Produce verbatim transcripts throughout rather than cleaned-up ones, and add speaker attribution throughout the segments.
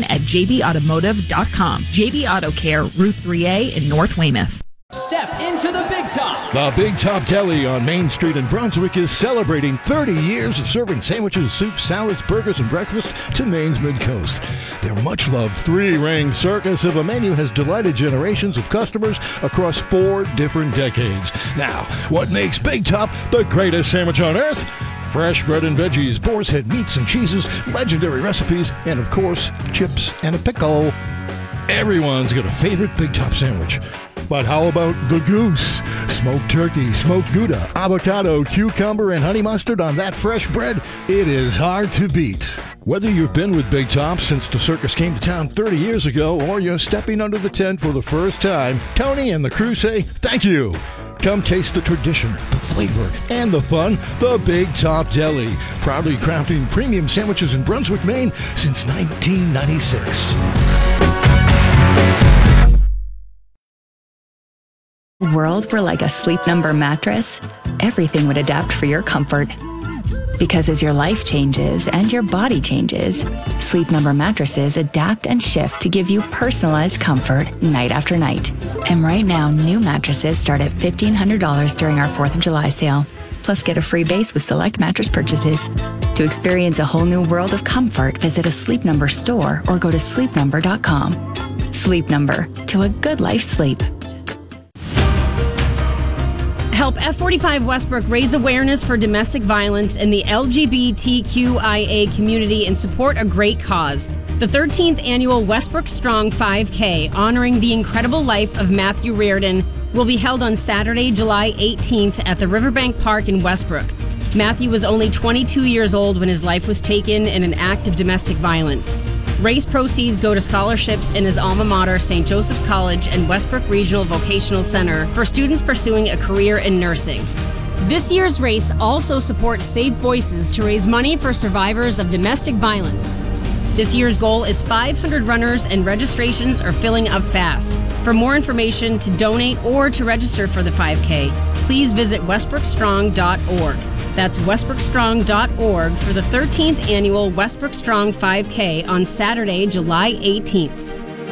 Speaker 1: at j b automotive dot com. J B Auto Care, Route three A in North Weymouth.
Speaker 2: Step into the Big Top.
Speaker 3: The Big Top Deli on Main Street in Brunswick is celebrating thirty years of serving sandwiches, soups, salads, burgers, and breakfast to Maine's Mid-Coast. Their much-loved three-ring circus of a menu has delighted generations of customers across four different decades. Now, what makes Big Top the greatest sandwich on earth? Fresh bread and veggies, boar's head meats and cheeses, legendary recipes, and of course, chips and a pickle. Everyone's got a favorite Big Top sandwich. But how about the goose? Smoked turkey, smoked Gouda, avocado, cucumber, and honey mustard on that fresh bread? It is hard to beat. Whether you've been with Big Top since the circus came to town thirty years ago, or you're stepping under the tent for the first time, Tony and the crew say thank you. Come taste the tradition, the flavor, and the fun. The Big Top Deli, proudly crafting premium sandwiches in Brunswick, Maine since nineteen ninety-six.
Speaker 4: World were like a Sleep Number mattress, everything would adapt for your comfort. Because as your life changes and your body changes, Sleep Number mattresses adapt and shift to give you personalized comfort night after night. And right now, new mattresses start at fifteen hundred dollars during our fourth of July sale. Plus, get a free base with select mattress purchases. To experience a whole new world of comfort, visit a Sleep Number store or go to sleep number dot com. Sleep Number, to a good life sleep.
Speaker 5: Help F forty-five Westbrook raise awareness for domestic violence in the L G B T Q I A community and support a great cause. The thirteenth annual Westbrook Strong five K, honoring the incredible life of Matthew Reardon, will be held on Saturday, July eighteenth at the Riverbank Park in Westbrook. Matthew was only twenty-two years old when his life was taken in an act of domestic violence. Race proceeds go to scholarships in his alma mater, Saint Joseph's College and Westbrook Regional Vocational Center, for students pursuing a career in nursing. This year's race also supports Safe Voices to raise money for survivors of domestic violence. This year's goal is five hundred runners, and registrations are filling up fast. For more information, to donate, or to register for the five K, please visit westbrook strong dot org. That's westbrook strong dot org for the thirteenth annual Westbrook Strong five K on Saturday, July eighteenth.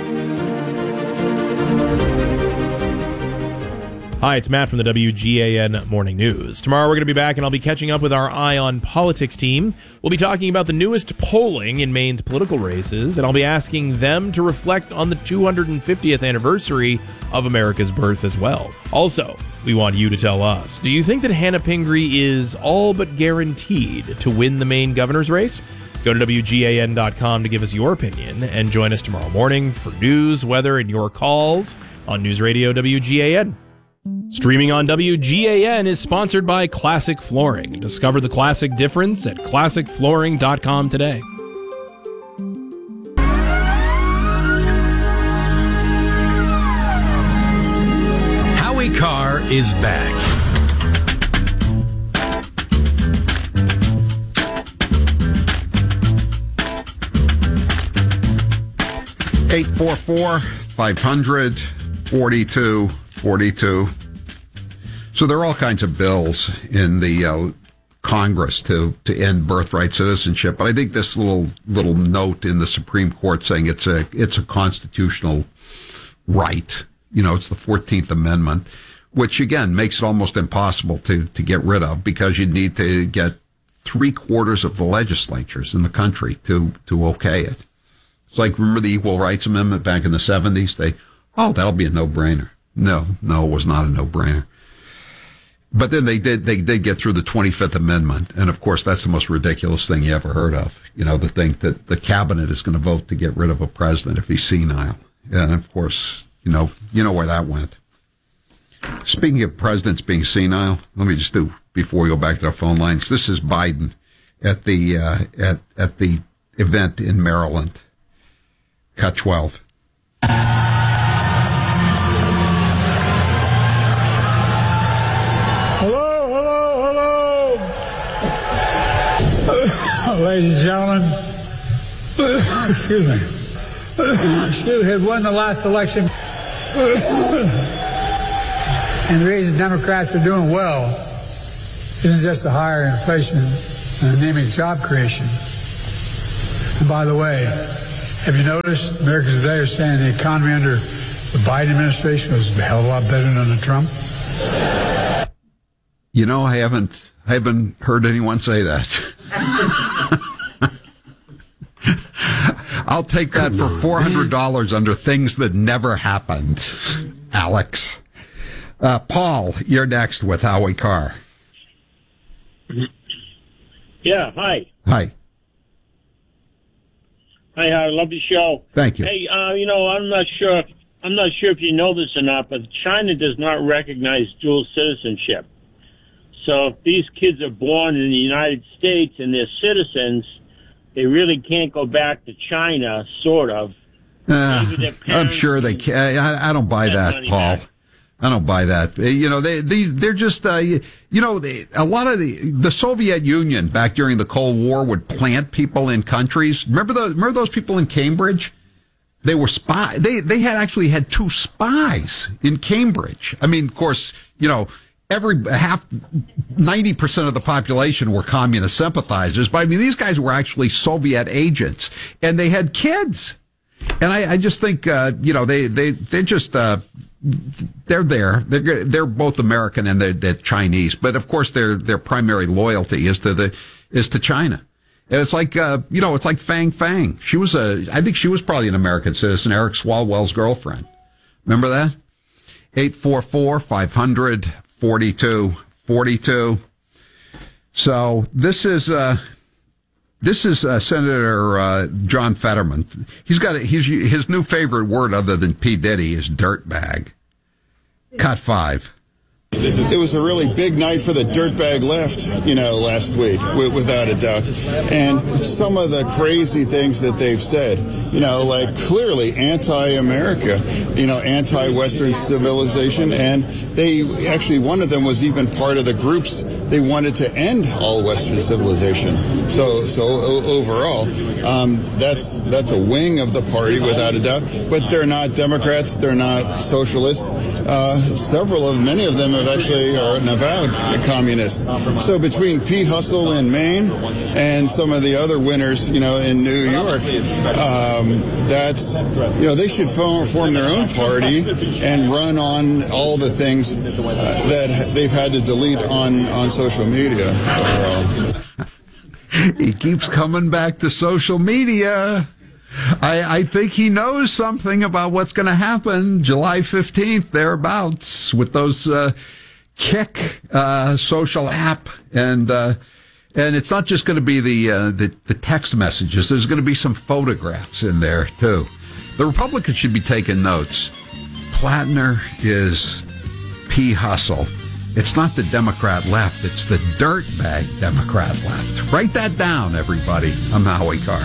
Speaker 6: Hi, it's Matt from the W G A N Morning News. Tomorrow we're going to be back and I'll be catching up with our Eye on Politics team. We'll be talking about the newest polling in Maine's political races, and I'll be asking them to reflect on the two hundred fiftieth anniversary of America's birth as well. Also, we want you to tell us, do you think that Hannah Pingree is all but guaranteed to win the Maine governor's race? Go to W G A N dot com to give us your opinion, and join us tomorrow morning for news, weather, and your calls on News Radio W G A N. Streaming on W G A N is sponsored by Classic Flooring. Discover the classic difference at classic flooring dot com today.
Speaker 2: Howie Carr is back.
Speaker 7: eight four four, five hundred, forty-two forty-two. So there are all kinds of bills in the uh, Congress to, to end birthright citizenship, but I think this little little note in the Supreme Court saying it's a it's a constitutional right. You know, it's the fourteenth Amendment, which again makes it almost impossible to to get rid of, because you need to get three quarters of the legislatures in the country to to okay it. It's like, remember the Equal Rights Amendment back in the seventies? They, oh, that'll be a no-brainer. No, no, it was not a no-brainer. But then they did, they did get through the twenty-fifth Amendment. And of course, that's the most ridiculous thing you ever heard of. You know, to think that the cabinet is going to vote to get rid of a president if he's senile. And of course, you know, you know where that went. Speaking of presidents being senile, let me just do, before we go back to our phone lines, this is Biden at the, uh, at, at the event in Maryland. Cut twelve.
Speaker 8: Ladies and gentlemen, excuse me, Stu had won the last election, and the reason Democrats are doing well isn't just the higher inflation and anemic job creation. And by the way, Have you noticed Americans today are saying the economy under the Biden administration was a hell of a lot better than under Trump?
Speaker 7: You know, I haven't, I haven't heard anyone say that. I'll take that for four hundred dollars under things that never happened, Alex. Uh, Paul, you're next with Howie Carr.
Speaker 9: Yeah, hi.
Speaker 7: Hi.
Speaker 9: Hi, I love the show.
Speaker 7: Thank you.
Speaker 9: Hey, uh, you know, I'm not sure, I'm not sure if you know this or not, but China does not recognize dual citizenship. So if these kids are born in the United States and they're citizens, they really can't go back to China, sort of.
Speaker 7: Uh, I'm sure they can. I, I don't buy that, Paul. Back. I don't buy that. You know, they, they, they're just, uh, you know, they, a lot of the, the Soviet Union back during the Cold War would plant people in countries. Remember those, remember those people in Cambridge? They were spy, they, they had actually had two spies in Cambridge. I mean, of course, you know, every half, ninety percent of the population were communist sympathizers, but I mean, these guys were actually Soviet agents and they had kids. And I, I just think, uh, you know, they, they, they just, uh, they're there. They're, they're both American and they're, they're Chinese, but of course their, their primary loyalty is to the, is to China. And it's like, uh, you know, it's like Fang Fang. She was a, I think she was probably an American citizen, Eric Swalwell's girlfriend. Remember that? eight four four, five hundred, forty-two forty-two. So this is, uh, This is uh, Senator uh, John Fetterman. He's got a, he's, his new favorite word other than P. Diddy is dirtbag. Cut five.
Speaker 10: It was a really big night for the dirtbag left, you know, last week, without a doubt. And some of the crazy things that they've said, you know, like clearly anti-America, you know, anti-Western civilization. And they actually, one of them was even part of the groups. They wanted to end all Western civilization. So, so o- overall, um, that's that's a wing of the party without a doubt. But they're not Democrats. They're not socialists. Uh, several of, many of them have actually are an avowed communist. So between P. Hustle in Maine and some of the other winners, you know, in New York, um, that's, you know, they should form, form their own party and run on all the things uh, that they've had to delete on, on social media.
Speaker 7: He keeps coming back to social media. I, I think he knows something about what's going to happen July fifteenth, thereabouts, with those uh, Kick uh, social app. And uh, and it's not just going to be the, uh, the, the text messages. There's going to be some photographs in there, too. The Republicans should be taking notes. Plattner is P. Hustle. It's not the Democrat left. It's the dirtbag Democrat left. Write that down, everybody. I'm Howie Carr.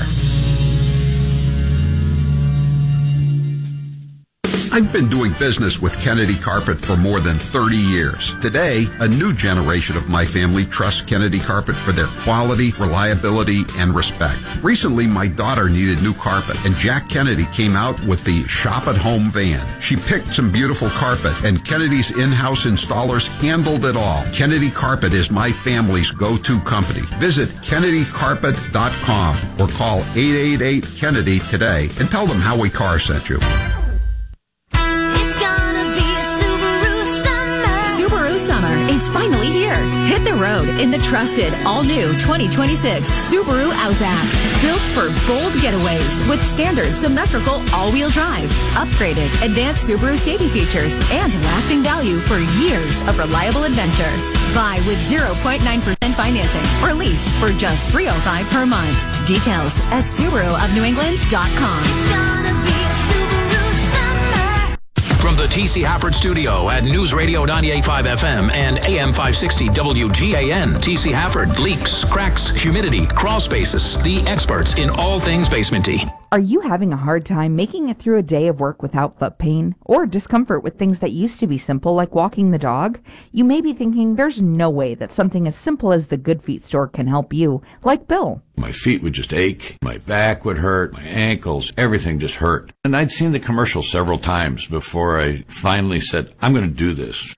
Speaker 7: I've been doing business with Kennedy Carpet for more than thirty years. Today, a new generation of my family trusts Kennedy Carpet for their quality, reliability, and respect. Recently, my daughter needed new carpet, and Jack Kennedy came out with the Shop at Home van. She picked some beautiful carpet, and Kennedy's in-house installers handled it all. Kennedy Carpet is my family's go-to company. Visit Kennedy Carpet dot com or call eight eight eight, Kennedy today and tell them Howie Carr sent you.
Speaker 11: Is finally here. Hit the road in the trusted, all-new twenty twenty-six Subaru Outback. Built for bold getaways with standard symmetrical all-wheel drive, upgraded advanced Subaru safety features, and lasting value for years of reliable adventure. Buy with zero point nine percent financing or lease for just three hundred five dollars per month. Details at Subaru of New England dot com. It's gonna be a Subaru summer.
Speaker 2: From the T C Hafford Studio at News Radio ninety-eight point five F M and A M five sixty W G A N, T C Hafford, leaks, cracks, humidity, crawl spaces, the experts in all things basementy.
Speaker 12: Are you having a hard time making it through a day of work without foot pain or discomfort with things that used to be simple like walking the dog? You may be thinking there's no way that something as simple as the Good Feet store can help you, like Bill.
Speaker 13: My feet would just ache, my back would hurt, my ankles, everything just hurt. And I'd seen the commercial several times before I finally said, I'm going to do this.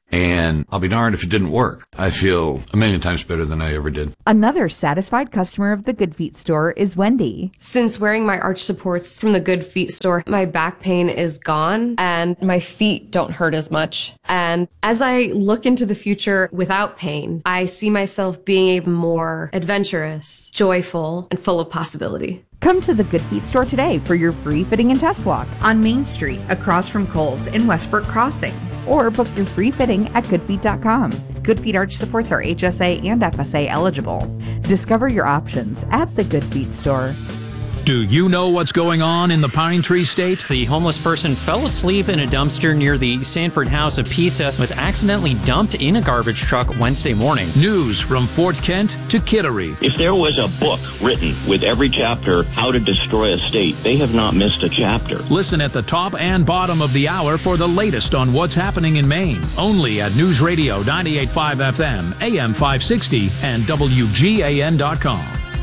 Speaker 13: and I'll be darned if it didn't work. I feel a million times better than I ever did.
Speaker 12: Another satisfied customer of the Good Feet store is Wendy.
Speaker 14: Since wearing my arch supports from the Good Feet store, my back pain is gone and my feet don't hurt as much. And as I look into the future without pain, I see myself being even more adventurous, joyful, and full of possibility.
Speaker 12: Come to the Good Feet store today for your free fitting and test walk on Main Street across from Kohl's in Westbrook Crossing. Or book your free fitting at good feet dot com. Good Feet arch supports are H S A and F S A eligible. Discover your options at the Good Feet store.
Speaker 2: Do you know what's going on in the Pine Tree State?
Speaker 15: The homeless person fell asleep in a dumpster near the Sanford House of Pizza, was accidentally dumped in a garbage truck Wednesday morning.
Speaker 2: News from Fort Kent to Kittery.
Speaker 16: If there was a book written with every chapter, How to Destroy a State, they have not missed a chapter.
Speaker 2: Listen at the top and bottom of the hour for the latest on what's happening in Maine. Only at News Radio ninety-eight point five F M, A M five sixty, and W G A N dot com.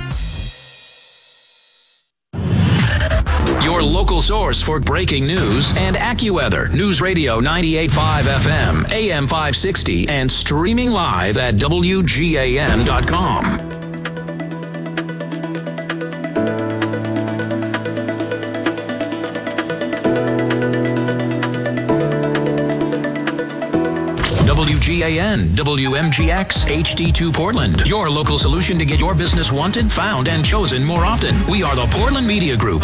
Speaker 2: Your local source for breaking news and AccuWeather. News Radio ninety-eight point five F M, A M five sixty, and streaming live at W G A N dot com. W G A N, W M G X, H D two Portland. Your local solution to get your business wanted, found, and chosen more often. We are the Portland Media Group.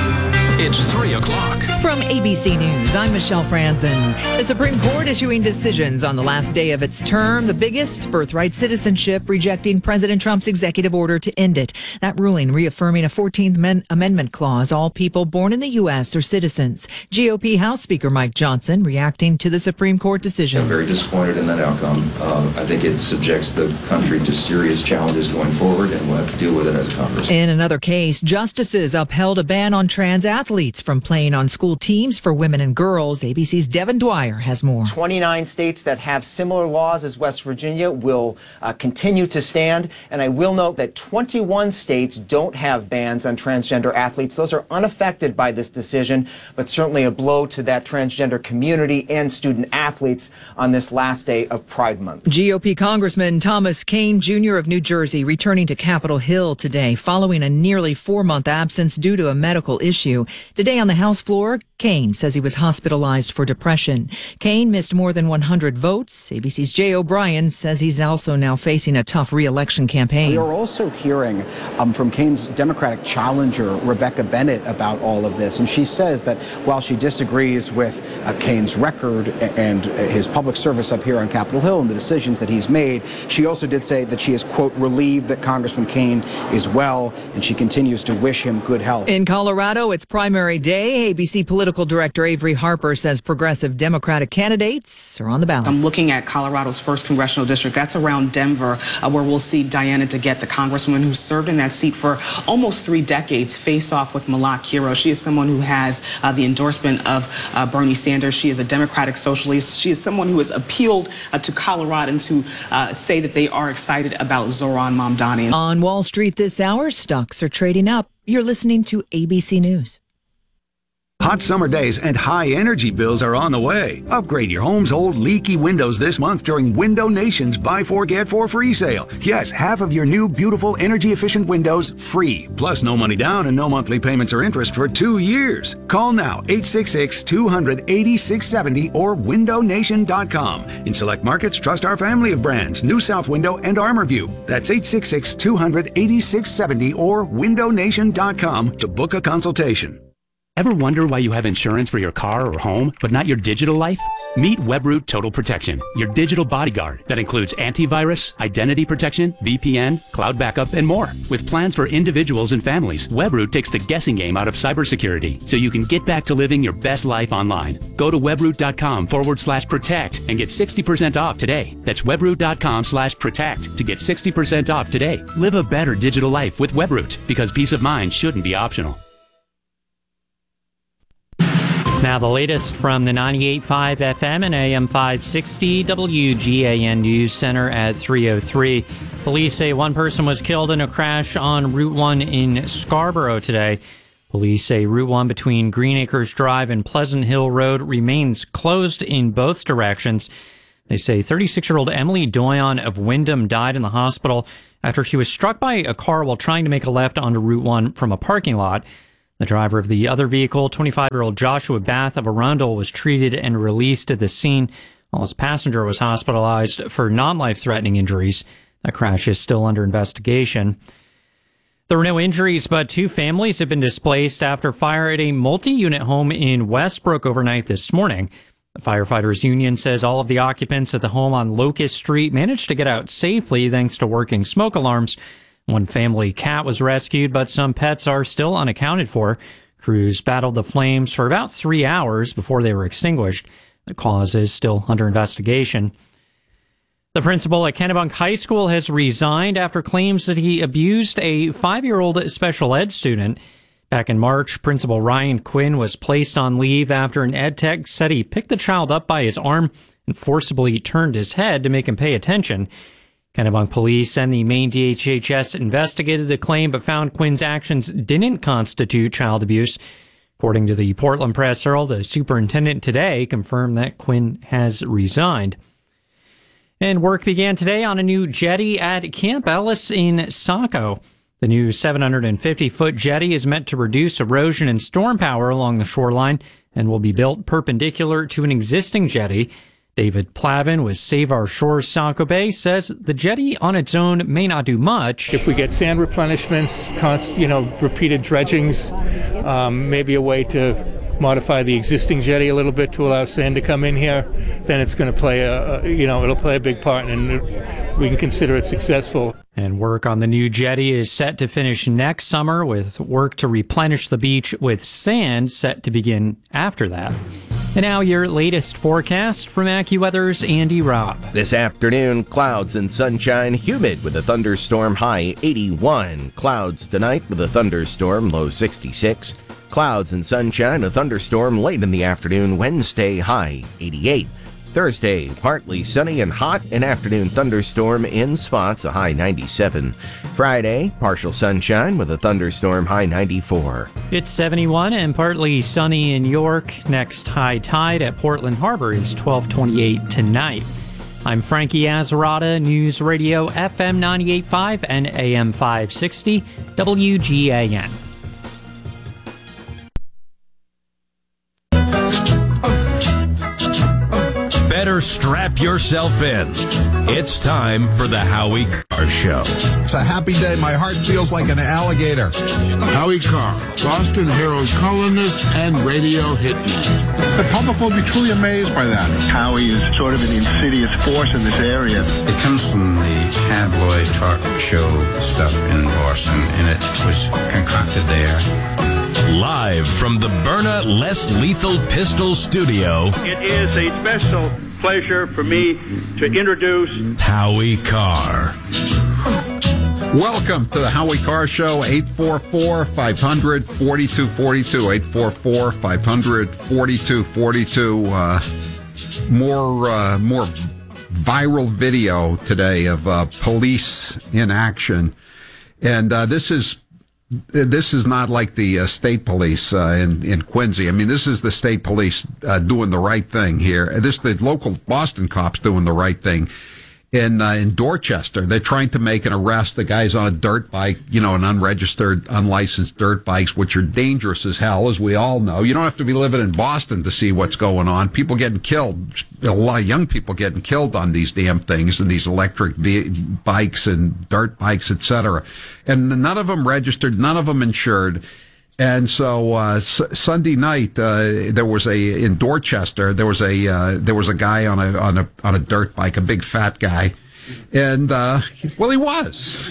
Speaker 2: It's three o'clock.
Speaker 17: From A B C News, I'm Michelle Franzen. The Supreme Court issuing decisions on the last day of its term, the biggest, birthright citizenship, rejecting President Trump's executive order to end it. That ruling reaffirming a fourteenth Amendment clause, all people born in the U S are citizens. G O P House Speaker Mike Johnson reacting to the Supreme Court decision.
Speaker 18: I'm very disappointed in that outcome. Uh, I think it subjects the country to serious challenges going forward, and we'll have to deal with it as a Congress.
Speaker 17: In another case, justices upheld a ban on trans athletes from playing on school teams for women and girls. A B C's Devin Dwyer has more.
Speaker 19: twenty-nine states that have similar laws as West Virginia will uh, continue to stand. And I will note that twenty-one states don't have bans on transgender athletes. Those are unaffected by this decision, but certainly a blow to that transgender community and student athletes on this last day of Pride Month.
Speaker 17: G O P Congressman Thomas Kean, Junior of New Jersey, returning to Capitol Hill today following a nearly four-month absence due to a medical issue. Today on the House floor, Kean says he was hospitalized for depression. Kean missed more than one hundred votes. A B C's Jay O'Brien says he's also now facing a tough re-election campaign.
Speaker 20: We are also hearing um, from Kean's Democratic challenger, Rebecca Bennett, about all of this. And she says that while she disagrees with uh, Kean's record and uh, his public service up here on Capitol Hill and the decisions that he's made, she also did say that she is, quote, relieved that Congressman Kean is well, and she continues to wish him good health.
Speaker 17: In Colorado, it's primary day. A B C political director Avery Harper says progressive Democratic candidates are on the ballot.
Speaker 21: I'm looking at Colorado's first congressional district. That's around Denver, uh, where we'll see Diana DeGette, the congresswoman who served in that seat for almost three decades, face off with Malak Hero. She is someone who has uh, the endorsement of uh, Bernie Sanders. She is a Democratic socialist. She is someone who has appealed uh, to Coloradans who uh, say that they are excited about Zoran Mamdani.
Speaker 17: On Wall Street this hour, stocks are trading up. You're listening to A B C News.
Speaker 22: Hot summer days and high energy bills are on the way. Upgrade your home's old leaky windows this month during Window Nation's Buy Four Get Four free sale. Yes, half of your new beautiful energy efficient windows free. Plus no money down and no monthly payments or interest for two years. Call now eight six six, two hundred, eighty-six seventy or window nation dot com. In select markets, trust our family of brands, New South Window and ArmorView. That's eight six six, two hundred, eighty-six seventy or window nation dot com to book a consultation.
Speaker 23: Ever wonder why you have insurance for your car or home, but not your digital life? Meet WebRoot Total Protection, your digital bodyguard that includes antivirus, identity protection, V P N, cloud backup, and more. With plans for individuals and families, WebRoot takes the guessing game out of cybersecurity so you can get back to living your best life online. Go to webroot.com forward slash protect and get sixty percent off today. That's webroot.com slash protect to get sixty percent off today. Live a better digital life with WebRoot, because peace of mind shouldn't be optional.
Speaker 15: Now the latest from the ninety-eight point five F M and A M five sixty W G A N News Center at three oh three. Police say one person was killed in a crash on Route one in Scarborough today. Police say Route one between Green Acres Drive and Pleasant Hill Road remains closed in both directions. They say thirty-six-year-old Emily Doyon of Wyndham died in the hospital after she was struck by a car while trying to make a left onto Route one from a parking lot. The driver of the other vehicle, twenty-five-year-old Joshua Bath of Arundel, was treated and released at the scene, while his passenger was hospitalized for non-life-threatening injuries. That crash is still under investigation. There were no injuries, but two families have been displaced after fire at a multi-unit home in Westbrook overnight this morning. The firefighters union says all of the occupants at the home on Locust Street managed to get out safely thanks to working smoke alarms. One family cat was rescued, but some pets are still unaccounted for. Crews battled the flames for about three hours before they were extinguished. The cause is still under investigation. The principal at Kennebunk High School has resigned after claims that he abused a five-year-old special ed student. Back in March, Principal Ryan Quinn was placed on leave after an ed tech said he picked the child up by his arm and forcibly turned his head to make him pay attention. Kennebunk police and the Maine D H H S investigated the claim but found Quinn's actions didn't constitute child abuse. According to the Portland Press Herald, the superintendent today confirmed that Quinn has resigned. And work began today on a new jetty at Camp Ellis in Saco. The new seven hundred fifty foot jetty is meant to reduce erosion and storm power along the shoreline and will be built perpendicular to an existing jetty. David Plavin with Save Our Shores Saco Bay says the jetty on its own may not do much.
Speaker 1: If we get sand replenishments, const, you know, repeated dredgings, um, maybe a way to modify the existing jetty a little bit to allow sand to come in here, then it's going to play a, a you know, it'll play a big part, and it, we can consider it successful.
Speaker 15: And work on the new jetty is set to finish next summer, with work to replenish the beach with sand set to begin after that. And now your latest forecast from AccuWeather's Andy Robb.
Speaker 3: This afternoon, clouds and sunshine, humid with a thunderstorm, high eighty-one. Clouds tonight with a thunderstorm, low sixty-six. Clouds and sunshine, a thunderstorm late in the afternoon, Wednesday, high eighty-eight. Thursday, partly sunny and hot, an afternoon thunderstorm in spots, a high ninety-seven. Friday, partial sunshine with a thunderstorm, high ninety-four.
Speaker 15: It's seventy-one and partly sunny in York. Next high tide at Portland Harbor is twelve twenty-eight tonight. I'm Frankie Azarata, News Radio F M ninety-eight point five and A M five sixty, W G A N.
Speaker 4: Better strap yourself in. It's time for the Howie Carr Show.
Speaker 24: It's a happy day. My heart feels like an alligator.
Speaker 25: Howie Carr, Boston Herald columnist and radio hitman.
Speaker 26: The public will be truly amazed by that.
Speaker 27: Howie is sort of an insidious force in this area.
Speaker 28: It comes from the tabloid talk show stuff in Boston, and it was concocted there.
Speaker 4: Live from the Byrna Less Lethal Pistol Studio,
Speaker 29: it is a special pleasure for me to introduce
Speaker 4: Howie Carr.
Speaker 7: Welcome to the Howie Carr Show, eight four four, five hundred, forty-two forty-two, eight four four, five hundred, forty-two forty-two. Uh, more, uh, more viral video today of uh, police in action. And uh, this is This is not like the uh, state police uh, in, in Quincy. I mean, this is the state police uh, doing the right thing here. This the local Boston cops doing the right thing. In uh, in Dorchester, they're trying to make an arrest. The guy's on a dirt bike, you know, an unregistered, unlicensed dirt bikes, which are dangerous as hell, as we all know. You don't have to be living in Boston to see what's going on. People getting killed, a lot of young people getting killed on these damn things and these electric v- bikes and dirt bikes, et cetera. And none of them registered, none of them insured. And so uh, S- Sunday night, uh, there was a in Dorchester. There was a uh, there was a guy on a on a on a dirt bike, a big fat guy, and uh, well, he was.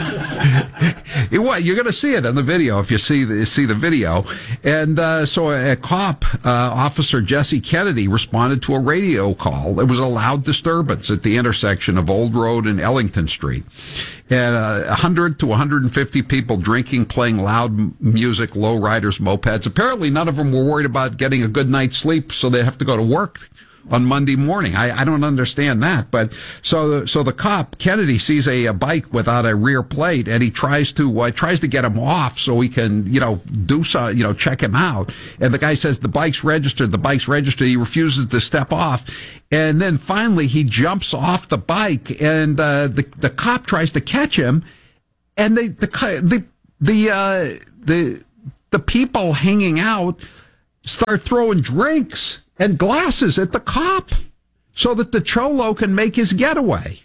Speaker 7: he was. You're going to see it in the video if you see the see the video. And uh, so a cop, uh, Officer Jesse Kennedy, responded to a radio call. It was a loud disturbance at the intersection of Old Road and Ellington Street. And uh, one hundred to one hundred fifty people drinking, playing loud music, lowriders, mopeds. Apparently none of them were worried about getting a good night's sleep, so they have to go to work on Monday morning. I, I don't understand that. But so so the cop Kennedy sees a, a bike without a rear plate, and he tries to uh, tries to get him off so he can you know do so you know check him out. And the guy says the bike's registered. The bike's registered. He refuses to step off, and then finally he jumps off the bike, and uh, the the cop tries to catch him, and they the the the uh, the the people hanging out start throwing drinks and glasses at the cop so that the cholo can make his getaway.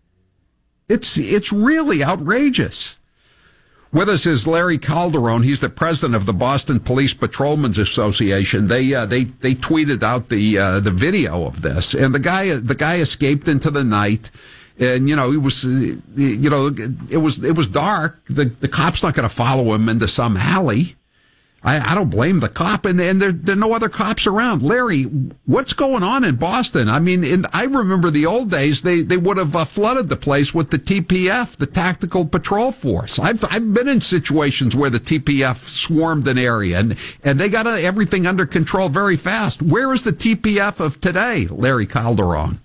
Speaker 7: It's it's really outrageous. With us is Larry Calderon. He's the president of the Boston Police Patrolmen's Association. They uh, they they tweeted out the uh, the video of this, and the guy the guy escaped into the night. And, you know, he was, uh, you know, it was it was dark. The the cop's not going to follow him into some alley. I, I don't blame the cop, and, and there, there are no other cops around. Larry, what's going on in Boston? I mean, in, I remember the old days, they, they would have uh, flooded the place with the T P F, the Tactical Patrol Force. I've I've been in situations where the T P F swarmed an area, and, and they got uh, everything under control very fast. Where is the T P F of today, Larry Calderon?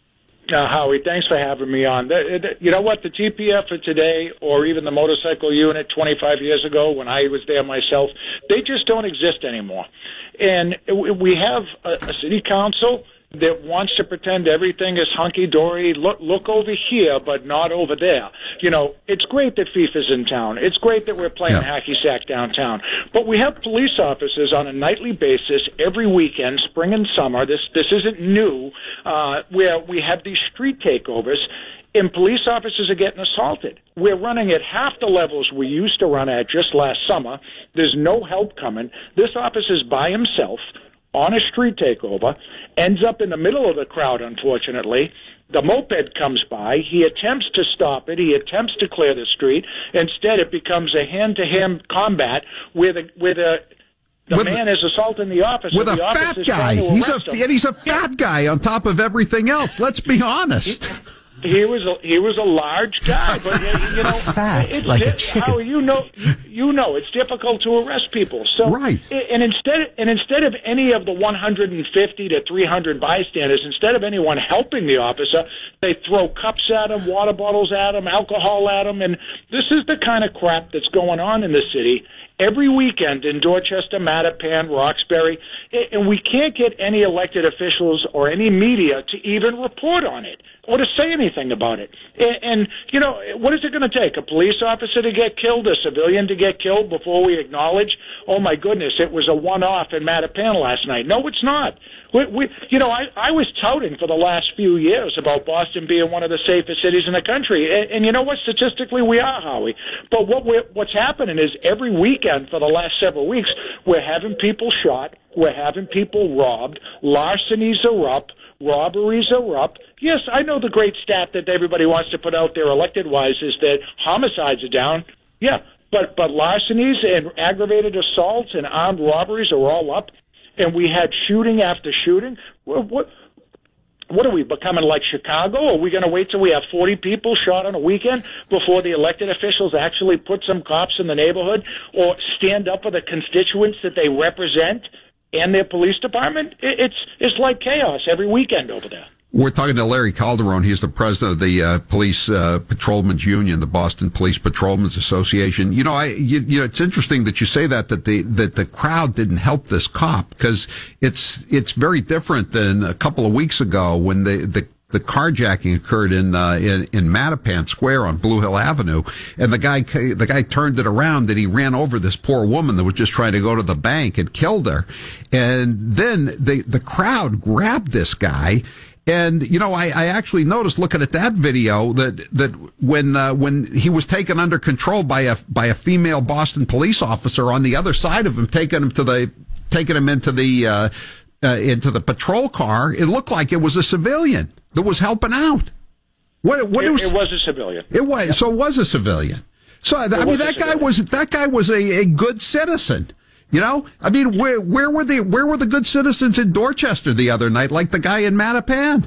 Speaker 5: Uh, Howie, thanks for having me on. The, the, you know what? The T P F of today, or even the motorcycle unit twenty-five years ago when I was there myself, they just don't exist anymore. And we have a, a city council that wants to pretend everything is hunky-dory. Look, look over here, but not over there. You know, it's great that FIFA's in town. It's great that we're playing yeah. hacky sack downtown. But we have police officers on a nightly basis every weekend, spring and summer. This this isn't new, uh, where we have these street takeovers, and police officers are getting assaulted. We're running at half the levels we used to run at just last summer. There's no help coming. This officer's by himself on a street takeover, ends up in the middle of the crowd, unfortunately. The moped comes by. He attempts to stop it. He attempts to clear the street. Instead, it becomes a hand-to-hand combat where the, where the, the with, man is assaulting the officer.
Speaker 7: With
Speaker 5: the
Speaker 7: a fat guy. He's a, and he's a fat guy on top of everything else. Let's be honest.
Speaker 5: He, He was a, he was a large guy, but you know,
Speaker 6: fat
Speaker 5: it's,
Speaker 6: like
Speaker 5: it,
Speaker 6: a chicken.
Speaker 5: How you know you, you know it's difficult to arrest people. So
Speaker 7: right.
Speaker 5: And instead and instead of any of the one hundred fifty to three hundred bystanders, instead of anyone helping the officer, they throw cups at him, water bottles at him, alcohol at him, and this is the kind of crap that's going on in the city every weekend in Dorchester, Mattapan, Roxbury, and we can't get any elected officials or any media to even report on it or to say anything about it. And, and you know, what is it going to take? A police officer to get killed, a civilian to get killed before we acknowledge, oh my goodness, it was a one-off in Mattapan last night? No, it's not. We, we, you know, I, I was touting for the last few years about Boston being one of the safest cities in the country. And, and you know what? Statistically, we are, Howie. But what we're, what's happening is every weekend for the last several weeks, we're having people shot. We're having people robbed. Larcenies are up. Robberies are up. Yes, I know the great stat that everybody wants to put out there elected-wise is that homicides are down. Yeah, but, but larcenies and aggravated assaults and armed robberies are all up. And we had shooting after shooting. What, what, what are we, becoming like Chicago? Are we going to wait till we have forty people shot on a weekend before the elected officials actually put some cops in the neighborhood or stand up for the constituents that they represent and their police department? It's, it's like chaos every weekend over there.
Speaker 7: We're talking to Larry Calderon. He's the president of the uh, Police uh, Patrolmen's Union, the Boston Police Patrolmen's Association. You know, I you, you know, it's interesting that you say that that the that the crowd didn't help this cop, because it's it's very different than a couple of weeks ago when the the the carjacking occurred in uh, in in Mattapan Square on Blue Hill Avenue, and the guy the guy turned it around and he ran over this poor woman that was just trying to go to the bank and killed her, and then the the crowd grabbed this guy. And, you know, I, I actually noticed looking at that video that, that when, uh, when he was taken under control by a, by a female Boston police officer on the other side of him, taking him to the, taking him into the, uh, uh, into the patrol car, it looked like it was a civilian that was helping out. What, what
Speaker 5: it, it was, it was a civilian.
Speaker 7: It was, yep. So it was a civilian. So, I mean, that guy was, that guy was a, a good citizen. You know, I mean, where where were the where were the good citizens in Dorchester the other night, like the guy in Mattapan?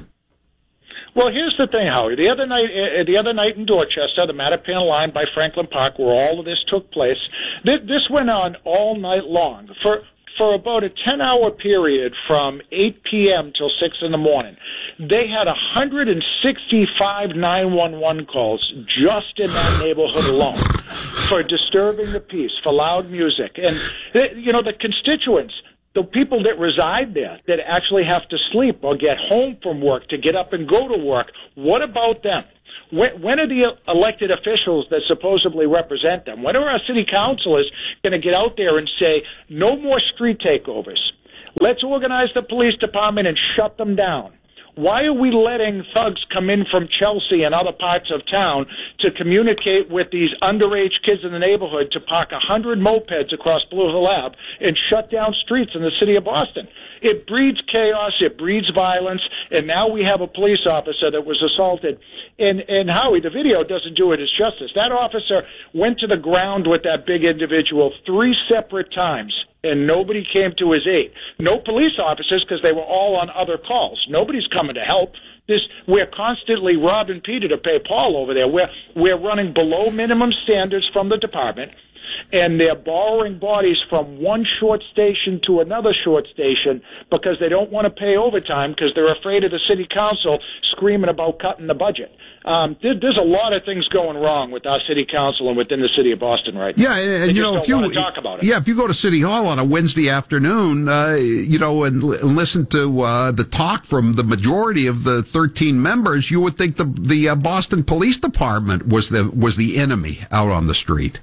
Speaker 5: Well, here's the thing, Howie. The other night, uh, the other night in Dorchester, the Mattapan line by Franklin Park, where all of this took place, th- this went on all night long. For for about a ten-hour period from eight p.m. till six in the morning, they had one hundred sixty-five nine one one calls just in that neighborhood alone for disturbing the peace, for loud music. And, you know, the constituents, the people that reside there that actually have to sleep or get home from work to get up and go to work, what about them? When, when are the elected officials that supposedly represent them? When are our city councilors going to get out there and say, no more street takeovers? Let's organize the police department and shut them down. Why are we letting thugs come in from Chelsea and other parts of town to communicate with these underage kids in the neighborhood to park one hundred mopeds across Blue Hill Ave and shut down streets in the city of Boston? It breeds chaos, it breeds violence, and now we have a police officer that was assaulted. And, and Howie, the video doesn't do it as justice. That officer went to the ground with that big individual three separate times, and nobody came to his aid. No police officers, because they were all on other calls. Nobody's coming to help. This, we're constantly robbing Peter to pay Paul over there. We're, we're running below minimum standards from the department, and they're borrowing bodies from one short station to another short station because they don't want to pay overtime because they're afraid of the city council screaming about cutting the budget. Um, there, there's a lot of things going wrong with our city council and within the city of Boston right now.
Speaker 7: Yeah, and, and
Speaker 5: they
Speaker 7: you
Speaker 5: just
Speaker 7: know,
Speaker 5: don't
Speaker 7: if you
Speaker 5: want to talk about it.
Speaker 7: Yeah, if you go to City Hall on a Wednesday afternoon, uh, you know, and, l- and listen to uh, the talk from the majority of the thirteen members, you would think the the uh, Boston Police Department was the was the enemy out on the street.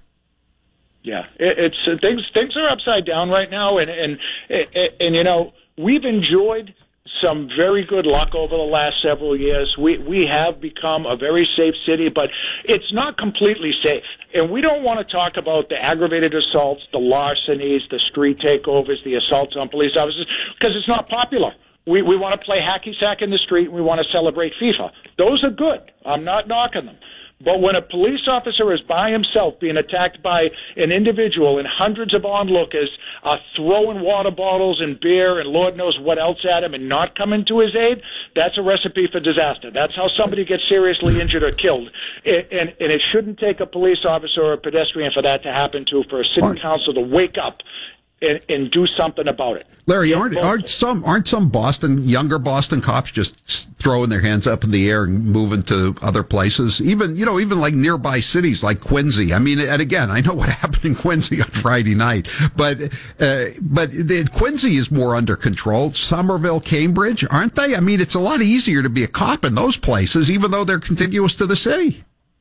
Speaker 5: Yeah, it, it's uh, things things are upside down right now, and and, and and you know, we've enjoyed some very good luck over the last several years. We we have become a very safe city, but it's not completely safe. And we don't want to talk about the aggravated assaults, the larcenies, the street takeovers, the assaults on police officers, because it's not popular. We we want to play hacky sack in the street, and we want to celebrate FIFA. Those are good. I'm not knocking them. But when a police officer is by himself being attacked by an individual and hundreds of onlookers are throwing water bottles and beer and Lord knows what else at him and not coming to his aid, that's a recipe for disaster. That's how somebody gets seriously injured or killed. And, and, and it shouldn't take a police officer or a pedestrian for that to happen to, for a city council to wake up and, and do something about it.
Speaker 7: Larry, aren't aren't some aren't some Boston younger Boston cops just throwing their hands up in the air and moving to other places? Even you know, even like nearby cities like Quincy. I mean, and again, I know what happened in Quincy on Friday night, but uh, but the, Quincy is more under control. Somerville, Cambridge, aren't they? I mean, it's a lot easier to be a cop in those places, even though they're contiguous to the city.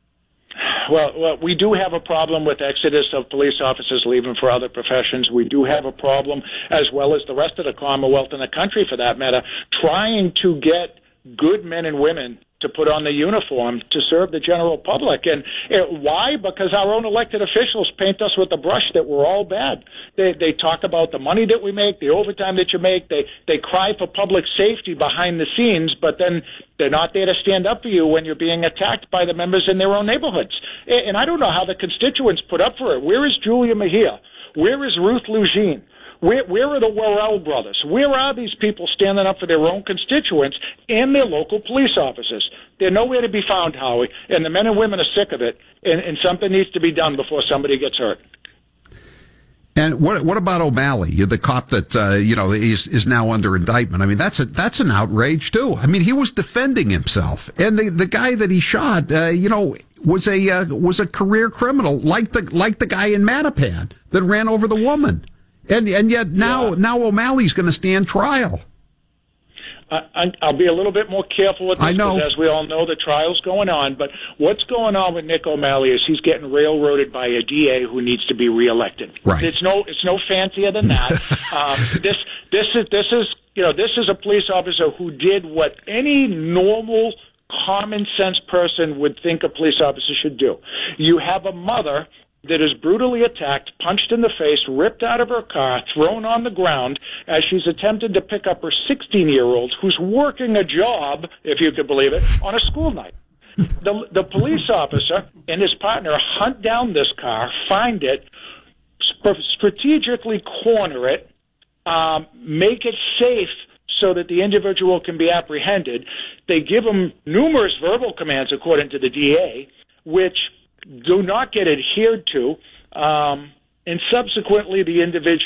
Speaker 5: Well, well, we do have a problem with exodus of police officers leaving for other professions. We do have a problem, as well as the rest of the Commonwealth and the country, for that matter, trying to get good men and women to put on the uniform to serve the general public. And it, why? Because our own elected officials paint us with the brush that we're all bad. They they talk about the money that we make, the overtime that you make. They they cry for public safety behind the scenes, but then they're not there to stand up for you when you're being attacked by the members in their own neighborhoods. And I don't know how the constituents put up for it. Where is Julia Mejia? Where is Ruth Lugine? Where, where are the Worrell brothers? Where are these people standing up for their own constituents and their local police officers? They're nowhere to be found, Howie, and the men and women are sick of it, and, and something needs to be done before somebody gets hurt.
Speaker 7: And what what about O'Malley, the cop that uh, you know is is now under indictment? I mean, that's a that's an outrage too. I mean, he was defending himself, and the the guy that he shot, uh, you know, was a uh, was a career criminal, like the like the guy in Mattapan that ran over the woman. And and yet now yeah. now O'Malley's going to stand trial.
Speaker 5: I, I'll be a little bit more careful with this,
Speaker 7: I know.
Speaker 5: because as we all know, the trial's going on. But what's going on with Nick O'Malley is he's getting railroaded by a D A who needs to be reelected.
Speaker 7: Right.
Speaker 5: It's no it's no fancier than that. um, this this is this is you know this is a police officer who did what any normal, common sense person would think a police officer should do. You have a mother that is brutally attacked, punched in the face, ripped out of her car, thrown on the ground as she's attempted to pick up her sixteen-year-old who's working a job, if you could believe it, on a school night. The, the police officer and his partner hunt down this car, find it, sp- strategically corner it, um, make it safe so that the individual can be apprehended. They give him numerous verbal commands, according to the D A, which do not get adhered to, um, and subsequently the individual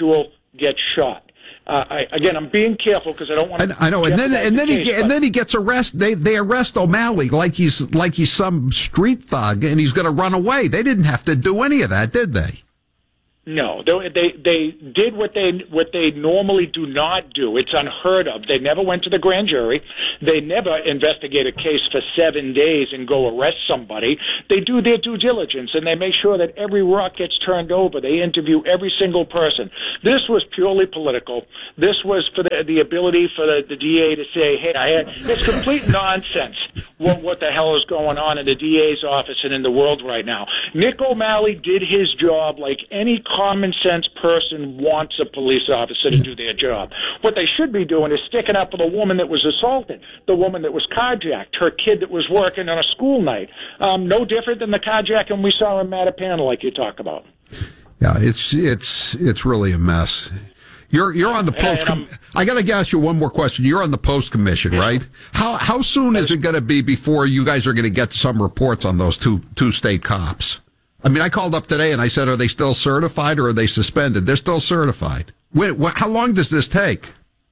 Speaker 5: gets shot. Uh, I, again, I'm being careful because I don't want to.
Speaker 7: I know, and then and then the case, he and then he gets arrested. They they arrest O'Malley like he's like he's some street thug, and he's going to run away. They didn't have to do any of that, did they?
Speaker 5: No, they, they they did what they what they normally do not do. It's unheard of. They never went to the grand jury. They never investigate a case for seven days and go arrest somebody. They do their due diligence, and they make sure that every rock gets turned over. They interview every single person. This was purely political. This was for the, the ability for the, the D A to say, hey, I had, it's complete nonsense what, what the hell is going on in the D A's office and in the world right now. Nick O'Malley did his job like any common sense person wants a police officer to do their job. What they should be doing is sticking up for the woman that was assaulted, the woman that was carjacked, her kid that was working on a school night. Um, no different than the carjacking we saw in Mattapanna, like you talk about.
Speaker 7: Yeah, it's it's it's really a mess. You're you're on the post. Com- I got to ask you one more question. You're on the post commission, yeah. right? How how soon is it going to be before you guys are going to get some reports on those two two state cops? I mean, I called up today and I said, are they still certified or are they suspended? They're still certified. Wait, wh- how long does this take?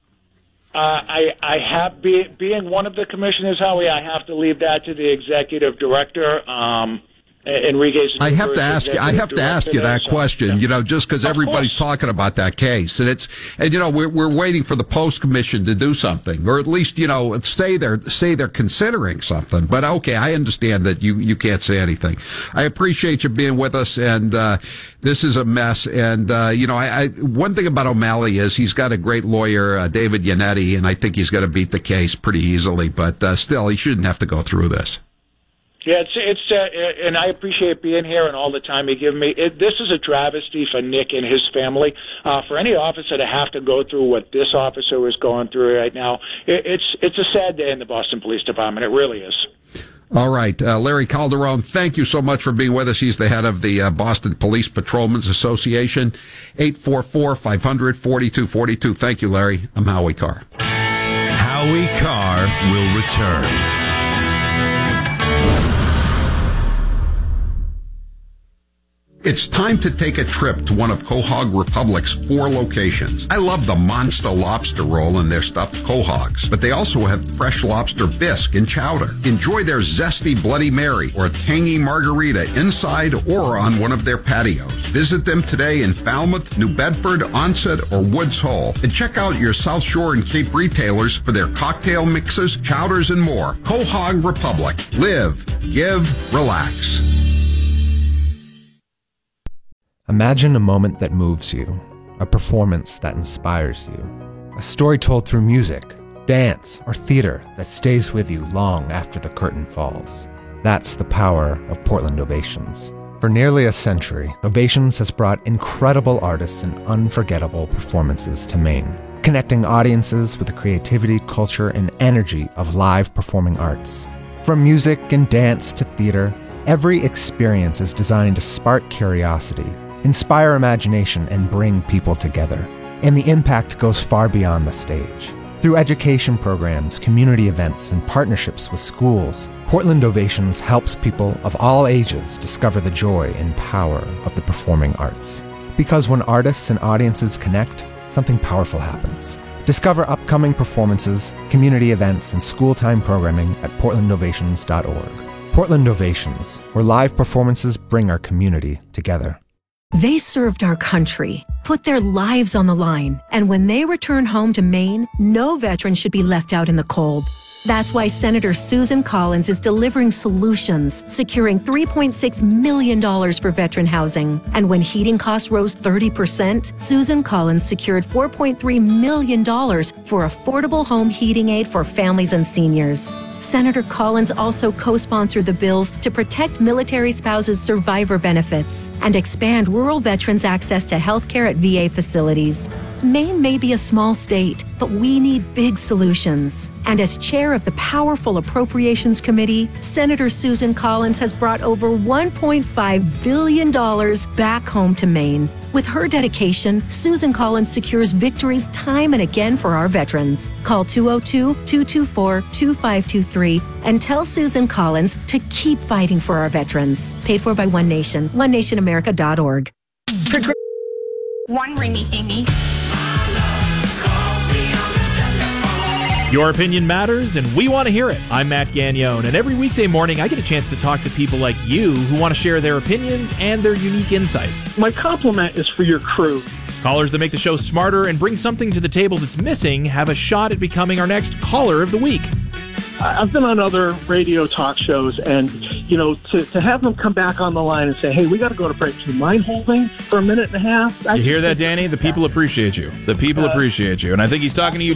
Speaker 5: Uh, I, I have, be, being one of the commissioners, Howie, I have to leave that to the executive director. Um, Enrique's
Speaker 7: I have to ask you. I have to ask you that question. Yeah. You know, just because everybody's talking about that case, and it's and you know we're we're waiting for the post commission to do something, or at least you know say they're say they're considering something. But okay, I understand that you you can't say anything. I appreciate you being with us, and uh, this is a mess. And uh, you know, I, I one thing about O'Malley is he's got a great lawyer, uh, David Yannetti, and I think he's going to beat the case pretty easily. But uh, still, he shouldn't have to go through this.
Speaker 5: Yeah, it's it's uh, and I appreciate being here and all the time you give me. It, this is a travesty for Nick and his family. Uh, for any officer to have to go through what this officer is going through right now, it, it's it's a sad day in the Boston Police Department. It really is.
Speaker 7: All right, uh, Larry Calderon, thank you so much for being with us. He's the head of the uh, Boston Police Patrolmen's Association. eight four four, five hundred, forty-two forty-two. Thank you, Larry. I'm Howie Carr.
Speaker 4: Howie Carr will return.
Speaker 7: It's time to take a trip to one of Quahog Republic's four locations. I love the Monster lobster roll and their stuffed quahogs, but they also have fresh lobster bisque and chowder. Enjoy their zesty Bloody Mary or tangy margarita inside or on one of their patios. Visit them today in Falmouth, New Bedford, Onset, or Woods Hole. And check out your South Shore and Cape retailers for their cocktail mixes, chowders, and more. Quahog Republic. Live, give, relax.
Speaker 6: Imagine a moment that moves you, a performance that inspires you, a story told through music, dance, or theater that stays with you long after the curtain falls. That's the power of Portland Ovations. For nearly a century, Ovations has brought incredible artists and unforgettable performances to Maine, connecting audiences with the creativity, culture, and energy of live performing arts. From music and dance to theater, every experience is designed to spark curiosity, inspire imagination, and bring people together. And the impact goes far beyond the stage. Through education programs, community events, and partnerships with schools, Portland Ovations helps people of all ages discover the joy and power of the performing arts. Because when artists and audiences connect, something powerful happens. Discover upcoming performances, community events, and school-time programming at portland ovations dot org. Portland Ovations, where live performances bring our community together.
Speaker 8: They served our country, put their lives on the line, and when they return home to Maine, no veteran should be left out in the cold. That's why Senator Susan Collins is delivering solutions, securing three point six million dollars for veteran housing. And when heating costs rose thirty percent, Susan Collins secured four point three million dollars for affordable home heating aid for families and seniors. Senator Collins also co-sponsored the bills to protect military spouses' survivor benefits and expand rural veterans' access to health care at V A facilities. Maine may be a small state, but we need big solutions. And as chair of the powerful Appropriations Committee, Senator Susan Collins has brought over one point five billion dollars back home to Maine. With her dedication, Susan Collins secures victories time and again for our veterans. Call two oh two, two two four, two five two three and tell Susan Collins to keep fighting for our veterans. Paid for by One Nation, one nation america dot org.
Speaker 9: One ringy dingy.
Speaker 2: Your opinion matters, and we want to hear it. I'm Matt Gagnone, and every weekday morning I get a chance to talk to people like you who want to share their opinions and their unique insights.
Speaker 9: My compliment is for your crew.
Speaker 2: Callers that make the show smarter and bring something to the table that's missing have a shot at becoming our next Caller of the Week.
Speaker 9: I've been on other radio talk shows, and, you know, to, to have them come back on the line and say, hey, we got to go to break. Do you mind holding for a minute and a half?
Speaker 2: You hear that, Danny? The people appreciate you. The people
Speaker 9: Uh,
Speaker 2: appreciate you. And I think he's talking to you